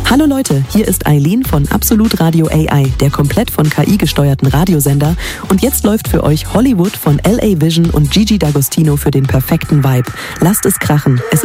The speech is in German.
Hallo Leute, hier ist Eileen von Absolut Radio AI, der komplett von KI gesteuerten Radiosender. Und jetzt läuft für euch Hollywood von LA Vision und Gigi D'Agostino für den perfekten Vibe. Lasst es krachen. Es